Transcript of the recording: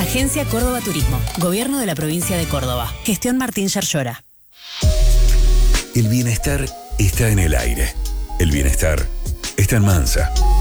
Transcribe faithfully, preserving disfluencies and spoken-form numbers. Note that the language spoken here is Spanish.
Agencia Córdoba Turismo. Gobierno de la provincia de Córdoba. Gestión Martín Yerllora. El bienestar está en el aire. El bienestar está en Mansa.